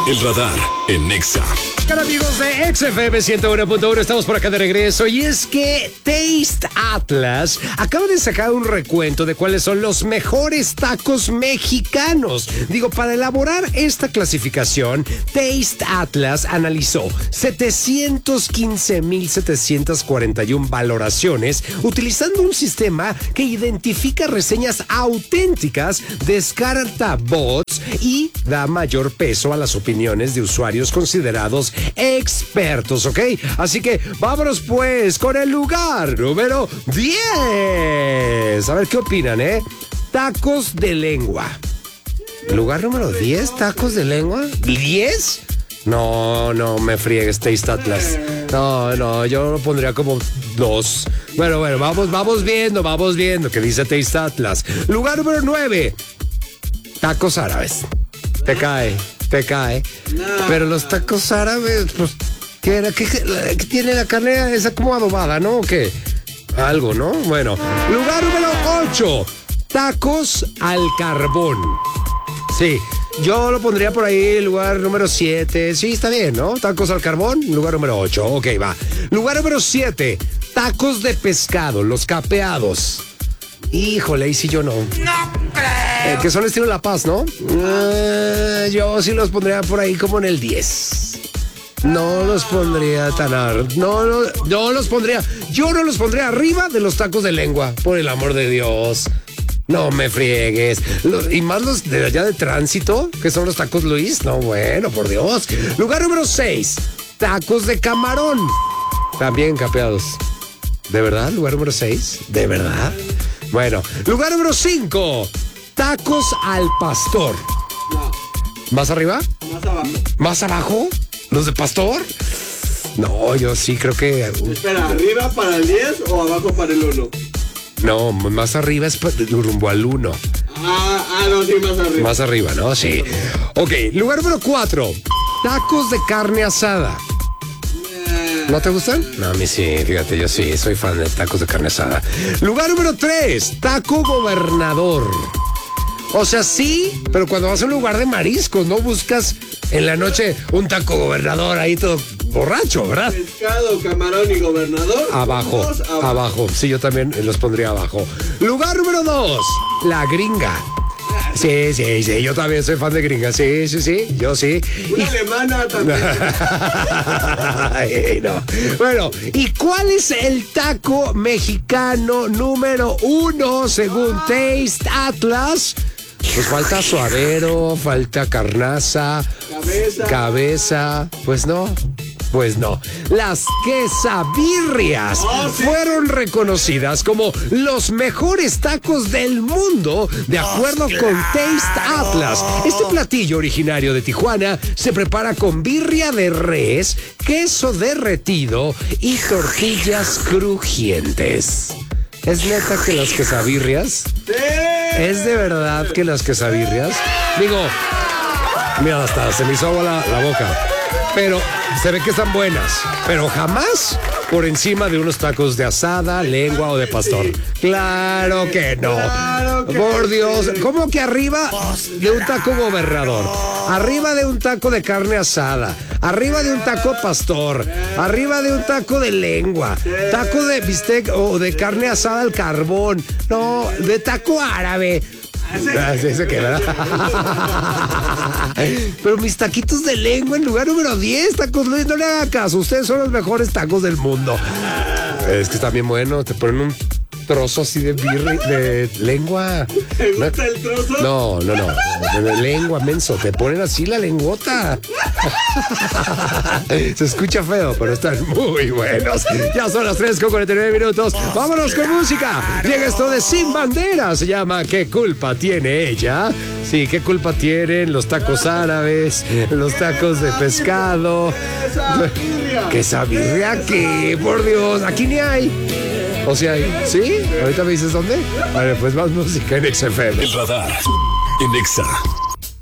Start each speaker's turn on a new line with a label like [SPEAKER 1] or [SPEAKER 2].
[SPEAKER 1] El Radar en Nexa.
[SPEAKER 2] Hola amigos de XFM 101.1, estamos por acá de regreso y es que Taste Atlas acaba de sacar un recuento de cuáles son los mejores tacos mexicanos. Digo, para elaborar esta clasificación, Taste Atlas analizó 715,741 valoraciones utilizando un sistema que identifica reseñas auténticas, descarta bots y da mayor peso a las opiniones de usuarios considerados expertos, ¿ok? Así que vámonos pues con el lugar número 10. A ver qué opinan, Tacos de lengua. Lugar número 10, tacos de lengua. ¿10? No me friegues, Taste Atlas. No, yo lo pondría como 2. Bueno, vamos viendo qué dice Taste Atlas. Lugar número 9, tacos árabes. Te cae. No. Pero los tacos árabes, pues, ¿qué tiene la carne esa como adobada, no? ¿O qué? Algo, ¿no? Bueno, lugar número 8, tacos al carbón. Sí, yo lo pondría por ahí, lugar número 7. Sí, está bien, ¿no? Tacos al carbón, lugar número 8. Ok, va. Lugar número 7, tacos de pescado, los capeados. Híjole, ahí sí yo no. Que son estilo La Paz, ¿no? Yo sí los pondría por ahí como en el 10. No los pondría tan yo no los pondría arriba de los tacos de lengua, por el amor de Dios. No me friegues. Y más los de allá de Tránsito, que son los tacos Luis. No, bueno, por Dios. Lugar número 6, tacos de camarón. También capeados. ¿De verdad? Lugar número 6. ¿De verdad? Bueno, lugar número 5, tacos al pastor.
[SPEAKER 3] No.
[SPEAKER 2] ¿Más arriba?
[SPEAKER 3] Más abajo.
[SPEAKER 2] ¿Más abajo? ¿Los de pastor? No, yo sí creo que...
[SPEAKER 3] Espera, ¿arriba para el 10 o abajo para el 1?
[SPEAKER 2] No, más arriba es rumbo al 1.
[SPEAKER 3] No, sí, más arriba.
[SPEAKER 2] Más arriba, ¿no? Sí. Ok, lugar número 4, tacos de carne asada. ¿No te gustan? No, a mí sí, fíjate, yo sí, soy fan de tacos de carne asada. Lugar número 3, taco gobernador. O sea, sí, pero cuando vas a un lugar de mariscos, no buscas en la noche un taco gobernador ahí todo borracho, ¿verdad?
[SPEAKER 3] Pescado, camarón y gobernador.
[SPEAKER 2] Abajo. Sí, yo también los pondría abajo. Lugar número 2, la gringa. Sí, yo también soy fan de gringa, sí, yo sí.
[SPEAKER 3] Una alemana también.
[SPEAKER 2] No. Bueno, ¿y cuál es el taco mexicano número 1 según Taste Atlas? Pues falta suadero, falta carnaza, cabeza, pues no. Las quesabirrias fueron reconocidas como los mejores tacos del mundo, de acuerdo con Taste Atlas. Este platillo originario de Tijuana se prepara con birria de res, queso derretido y tortillas crujientes. ¿Es neta que las quesabirrias?
[SPEAKER 3] ¡Sí!
[SPEAKER 2] ¿Es de verdad que las quesabirrias? Digo, mira, hasta se me hizo agua la boca. Pero se ve que están buenas, pero jamás por encima de unos tacos de asada, lengua o de pastor. Claro que no. Por Dios, ¿cómo que arriba de un taco gobernador? Arriba de un taco de carne asada, arriba de un taco pastor, arriba de un taco de lengua, taco de bistec o de carne asada al carbón, no, de taco árabe. Así se queda. Pero mis taquitos de lengua en lugar número 10, tacos Luis, no le hagan caso, ustedes son los mejores tacos del mundo. Es que está bien bueno, te ponen un trozo así de lengua.
[SPEAKER 3] ¿Te gusta el trozo?
[SPEAKER 2] No, de lengua, menso, te ponen así la lengüota. Se escucha feo, pero están muy buenos. Ya son las 3:49. Vámonos con música. Llega esto de Sin Bandera, se llama ¿Qué culpa tiene ella? Sí, ¿qué culpa tienen los tacos árabes, los tacos de pescado? ¿Quesabirria qué? Por Dios, aquí ni hay. O sea, ¿sí? ¿Ahorita me dices dónde? Vale, pues más música en XFM.
[SPEAKER 1] El Radar en Nexa.